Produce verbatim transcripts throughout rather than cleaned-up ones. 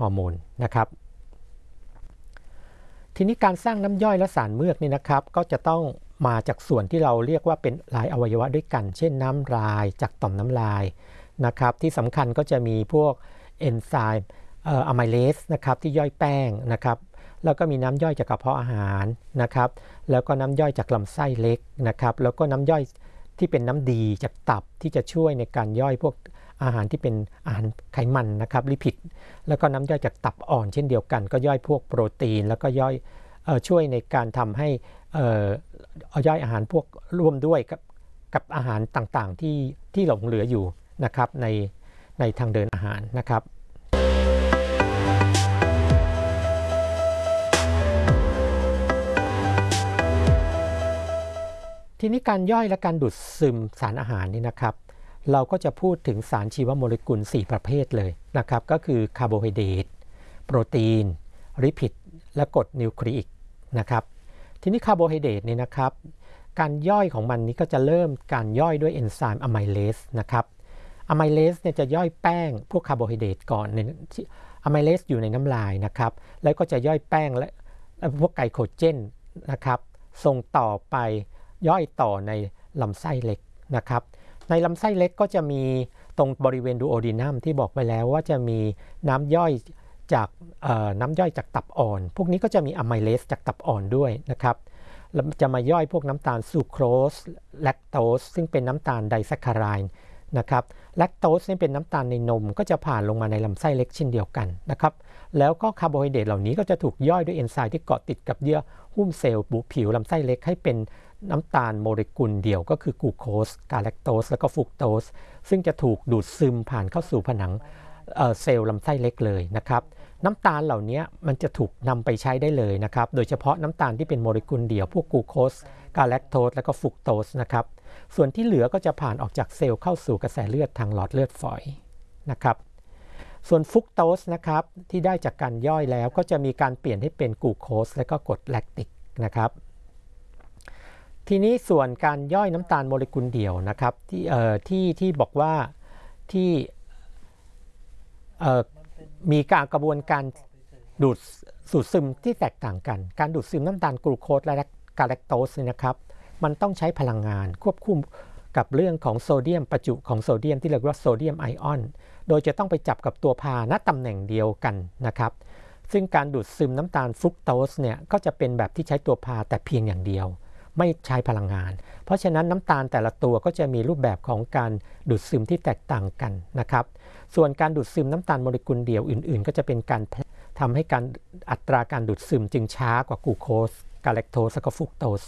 อร์โมนนะครับทีนี้การสร้างน้ำย่อยและสารเมือกนี่นะครับก็จะต้องมาจากส่วนที่เราเรียกว่าเป็นหลายอวัยวะด้วยกันเช่นน้ำลายจากต่อมน้ำลายนะครับที่สำคัญก็จะมีพวกเอนไซม์อะไมเลสนะครับที่ย่อยแป้งนะครับแล้วก็มีน้ำย่อยจากกระเพาะอาหารนะครับแล้วก็น้ำย่อยจากลำไส้เล็กนะครับแล้วก็น้ำย่อยที่เป็นน้ำดีจากตับที่จะช่วยในการย่อยพวกอาหารที่เป็นอาหารไขมันนะครับลิพิดแล้วก็น้ำย่อยจากตับอ่อนเช่นเดียวกันก็ย่อยพวกโปรตีนแล้วก็ย่อยเอ่อช่วยในการทำให้เอ่อย่อยอาหารพวกร่วมด้วยกับกับอาหารต่างๆที่ที่หลงเหลืออยู่นะครับในในทางเดินอาหารนะครับทีนี้การย่อยและการดูดซึมสารอาหารนี่นะครับเราก็จะพูดถึงสารชีวโมเลกุลสี่ประเภทเลยนะครับก็คือคาร์โบไฮเดรตโปรตีนลิพิดและกรดนิวคลีอิกนะครับทีนี้คาร์โบไฮเดรตนี่นะครับการย่อยของมันนี้ก็จะเริ่มการย่อยด้วยเอนไซม์อะไมเลสนะครับอะไมเลสเนี่ยจะย่อยแป้งพวกคาร์โบไฮเดรตก่อนในอะไมเลสอยู่ในน้ำลายนะครับแล้วก็จะย่อยแป้งและพวกไกลโคเจนนะครับส่งต่อไปย่อยต่อในลำไส้เล็กนะครับในลำไส้เล็กก็จะมีตรงบริเวณดูโอดีนัมที่บอกไปแล้วว่าจะมีน้ำย่อยจากน้ำย่อยจากตับอ่อนพวกนี้ก็จะมีอะไมเลสจากตับอ่อนด้วยนะครับจะมาย่อยพวกน้ำตาลซูโครสแลคโตสซึ่งเป็นน้ำตาลไดแซคคาไรด์นะครับแลคโตสนี่เป็นน้ำตาลในนมก็จะผ่านลงมาในลำไส้เล็กเช่นเดียวกันนะครับแล้วก็คาร์โบไฮเดรตเหล่านี้ก็จะถูกย่อยด้วยเอนไซม์ที่เกาะติดกับเยื่อหุ้มเซลล์บุผิวลำไส้เล็กให้เป็นน้ำตาลโมเลกุลเดี่ยวก็คือกลูโคสกาแลคโตสแล้วก็ฟรุกโตสซึ่งจะถูกดูดซึมผ่านเข้าสู่ผนัง เอ่อ เซลล์ลำไส้เล็กเลยนะครับน้ำตาลเหล่านี้มันจะถูกนำไปใช้ได้เลยนะครับโดยเฉพาะน้ำตาลที่เป็นโมเลกุลเดี่ยวพวกกลูโคสกาแลคโตสแล้วก็ฟรุกโตสนะครับส่วนที่เหลือก็จะผ่านออกจากเซลล์เข้าสู่กระแสเลือดทางหลอดเลือดฝอยนะครับส่วนฟรุกโตสนะครับที่ได้จากการย่อยแล้วก็จะมีการเปลี่ยนให้เป็นกลูโคสและก็กรดแลคติกนะครับทีนี้ส่วนการย่อยน้ำตาลโมเลกุลเดี่ยวนะครับที่เอ่อที่ที่บอกว่าที่เอ่อมีการกระบวนการดูดสูดซึมที่แตกต่างกันการดูดซึมน้ำตาลกลูโคสและกาแลคโตสนี่นะครับมันต้องใช้พลังงานควบคุมกับเรื่องของโซเดียมประจุของโซเดียมที่เรียกว่าโซเดียมไอออนโดยจะต้องไปจับกับตัวพาณตำแหน่งเดียวกันนะครับซึ่งการดูดซึมน้ำตาลฟรุกโตสเนี่ยก็จะเป็นแบบที่ใช้ตัวพาแต่เพียงอย่างเดียวไม่ใช้พลังงานเพราะฉะนั้นน้ำตาลแต่ละตัวก็จะมีรูปแบบของการดูดซึมที่แตกต่างกันนะครับส่วนการดูดซึมน้ำตาลโมเลกุลเดี่ยวอื่นๆก็จะเป็นการทำให้การอัตราการดูดซึมจึงช้ากว่ากลูโคสกาแลคโตสและก็ฟรุกโตส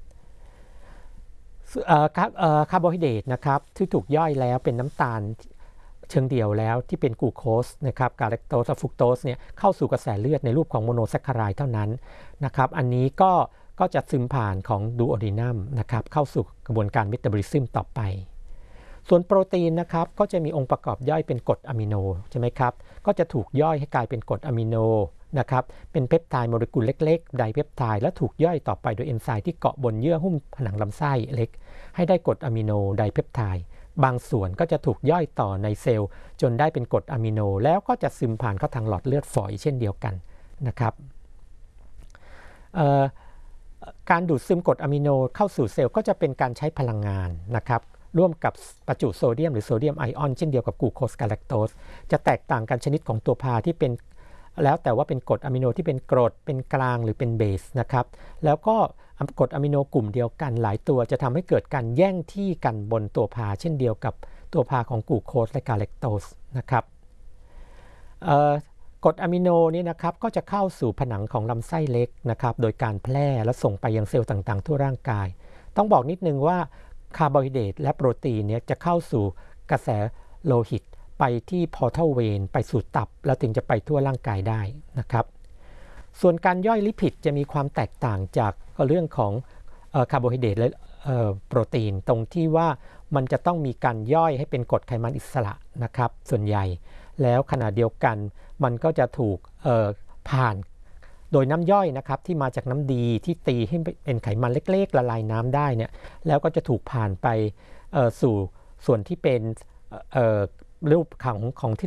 คาร์โบไฮเดรตนะครับที่ถูกย่อยแล้วเป็นน้ำตาลเชิงเดี่ยวแล้วที่เป็นกลูโคสนะครับกาแลคโตสและฟรุกโตสเนี่ยเข้าสู่กระแสเลือดในรูปของโมโนแซคคาไรด์เท่านั้นนะครับอันนี้ก็ก็จะซึมผ่านของดูโอดีนัมนะครับเข้าสู่กระบวนการเมตาบอลิซึมต่อไปส่วนโปรตีนนะครับก็จะมีองค์ประกอบย่อยเป็นกรดอะมิโนใช่ไหมครับก็จะถูกย่อยให้กลายเป็นกรดอะมิโนนะครับเป็นเพปไทด์โมเลกุลเล็กๆไดเพปไทด์และถูกย่อยต่อไปโดยเอนไซม์ที่เกาะบนเยื่อหุ้มผนังลำไส้เล็กให้ได้กรดอะมิโนไดเพปไทด์บางส่วนก็จะถูกย่อยต่อในเซลล์จนได้เป็นกรดอะมิโนแล้วก็จะซึมผ่านเข้าทางหลอดเลือดฝอยเช่นเดียวกันนะครับการดูดซึมกรดอะมิโนเข้าสู่เซลล์ก็จะเป็นการใช้พลังงานนะครับร่วมกับประจุโซเดียมหรือโซเดียมไอออนเช่นเดียวกับกลูโคสกาแลคโตสจะแตกต่างกันชนิดของตัวพาที่เป็นแล้วแต่ว่าเป็นกรดอะมิโนที่เป็นกรดเป็นกลางหรือเป็นเบสนะครับแล้วก็กรดอะมิโนกลุ่มเดียวกันหลายตัวจะทำให้เกิดการแย่งที่กันบนตัวพาเช่นเดียวกับตัวพาของกลูโคสและกาแลคโตสนะครับกรดอะมิโนนี่นะครับก็จะเข้าสู่ผนังของลำไส้เล็กนะครับโดยการแพร่และส่งไปยังเซลล์ต่างๆทั่วร่างกายต้องบอกนิดนึงว่าคาร์โบไฮเดรตและโปรตีนเนี่ยจะเข้าสู่กระแสโลหิตไปที่พอร์ทัลเวนไปสู่ตับแล้วถึงจะไปทั่วร่างกายได้นะครับส่วนการย่อยลิพิดจะมีความแตกต่างจากเรื่องของคาร์โบไฮเดรตและโปรตีนตรงที่ว่ามันจะต้องมีการย่อยให้เป็นกรดไขมันอิสระนะครับส่วนใหญ่แล้วขณะเดียวกันมันก็จะถูกผ่านโดยน้ำย่อยนะครับที่มาจากน้ำดีที่ตีให้เป็นไขมันเล็กๆละลายน้ำได้เนี่ยแล้วก็จะถูกผ่านไปสู่ส่วนที่เป็นรูปของของที่